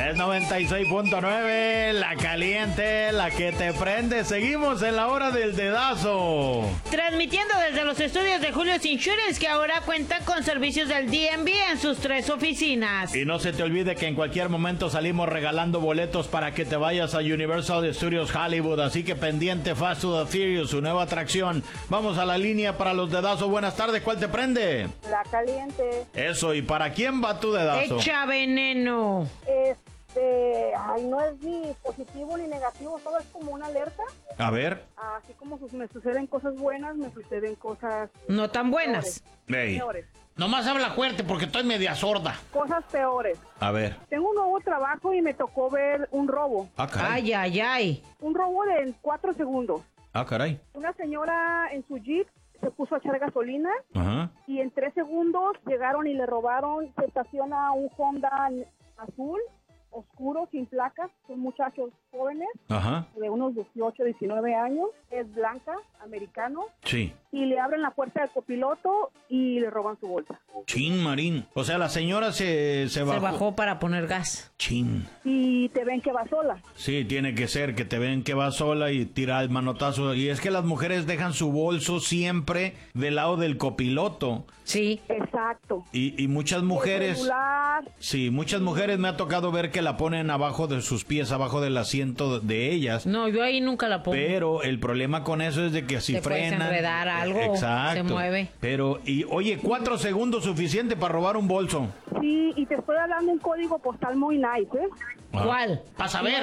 Es 96.9, la caliente, la que te prende. Seguimos en la hora del dedazo. Transmitiendo desde los estudios de Julio's Insurance, que ahora cuentan con servicios del DMV en sus 3 oficinas. Y no se te olvide que en cualquier momento salimos regalando boletos para que te vayas a Universal Studios Hollywood. Así que pendiente, Fast to the Furious, su nueva atracción. Vamos a la línea para los dedazos. Buenas tardes, ¿cuál te prende? La caliente. Eso, ¿y para quién va tu dedazo? Echa veneno. Ay, no es ni positivo ni negativo, todo es como una alerta. A ver. Así como me suceden cosas buenas, me suceden cosas No tan buenas. peores. Nomás habla fuerte porque estoy media sorda. Cosas peores. A ver. Tengo un nuevo trabajo y me tocó ver un robo. Ah, caray. Ay, ay, ay. Un robo de 4 segundos. Ah, caray. Una señora en su Jeep se puso a echar gasolina Ajá. y en 3 segundos llegaron y le robaron. Se estaciona un Honda azul, oscuro, sin placas. Son muchachos jóvenes, Ajá. de unos 18, 19 años. Es blanca, americano. Sí. Y le abren la puerta del copiloto y le roban su bolsa. Chin, Marín. O sea, la señora se bajó. Se bajó para poner gas. Chin. Y te ven que va sola. Sí, tiene que ser que te ven que va sola y tira el manotazo. Y es que las mujeres dejan su bolso siempre del lado del copiloto. Sí. Exacto. Y muchas mujeres... El celular. Sí, muchas mujeres me ha tocado ver que la ponen abajo de sus pies, abajo del asiento de ellas. No, yo ahí nunca la pongo. Pero el problema con eso es de que si Te puedes frenan... enredar algo, Exacto. se mueve. Pero, y oye, 4 segundos suficiente para robar un bolso. Sí, y te estoy hablando un código postal muy nice, ¿eh? ¿Cuál? Para saber.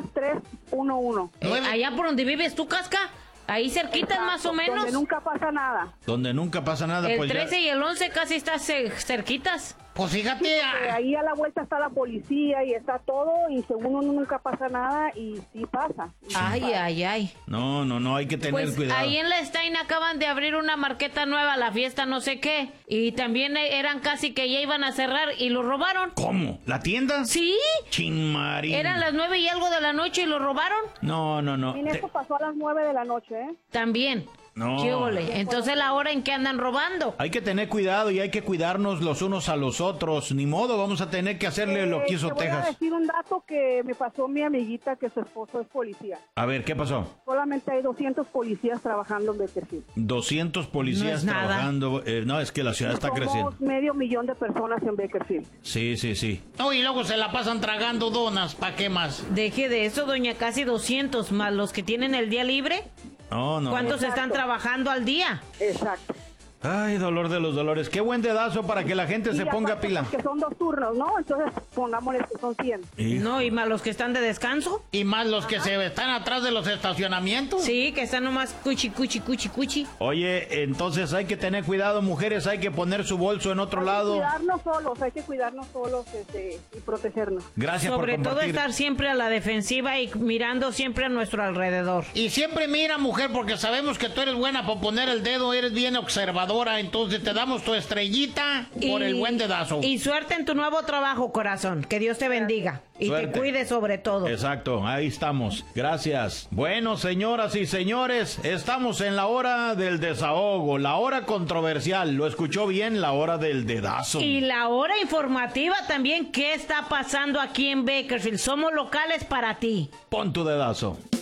93311. Allá por donde vives tú, Casca. Ahí cerquitas más o menos. Donde nunca pasa nada. Donde nunca pasa nada, El pues 13 y el 11 casi estás cerquitas. Pues fíjate... Ahí a la vuelta está la policía y está todo y según uno nunca pasa nada y sí pasa. Ay, ay, ay. No, hay que tener Pues cuidado. ahí en la Stein acaban de abrir una marqueta nueva, la fiesta no sé qué. Y también eran casi que ya iban a cerrar y lo robaron. ¿Cómo? ¿La tienda? Sí. Chin, Marín. Eran las 9 y algo de la noche y lo robaron. No. En eso pasó a las 9 de la noche, ¿eh? También. No. ¿Qué ole? Entonces la hora en que andan robando. Hay que tener cuidado y hay que cuidarnos los unos a los otros. Ni modo, vamos a tener que hacerle lo que hizo Te voy a Texas. decir un dato que me pasó mi amiguita, que su esposo es policía. A ver, ¿qué pasó? Solamente hay 200 policías trabajando en Bakersfield. 200 policías No es nada. trabajando. No, es que la ciudad está creciendo. Somos 500,000 de personas en Bakersfield. Sí. No, y luego se la pasan tragando donas. ¿Para qué más? Deje de eso, doña, casi 200 más los que tienen el día libre. No. ¿Cuántos están trabajando al día? Exacto. Ay, dolor de los dolores. Qué buen dedazo para que la gente se Y ponga aparte, pila. Que son 2 turnos, ¿no? Entonces, pongámosle que son 100. Hijo. No, y más los que están de descanso. Y más los que se están atrás de los estacionamientos. Sí, que están nomás cuchi. Oye, entonces hay que tener cuidado, mujeres, hay que poner su bolso en otro lado. Hay que cuidarnos solos y protegernos. Gracias por Sobre todo compartir. estar siempre a la defensiva y mirando siempre a nuestro alrededor. Y siempre mira, mujer, porque sabemos que tú eres buena para poner el dedo, eres bien observadora, entonces te damos tu estrellita por el buen dedazo. Y suerte en tu nuevo trabajo, corazón. Que Dios te bendiga. Y Suerte. te cuide sobre todo. Exacto, ahí estamos. Gracias. Bueno, señoras y señores, estamos en la hora del desahogo, la hora controversial. ¿Lo escuchó bien? La hora del dedazo. Y la hora informativa también. ¿Qué está pasando aquí en Bakersfield? Somos locales para ti. Pon tu dedazo.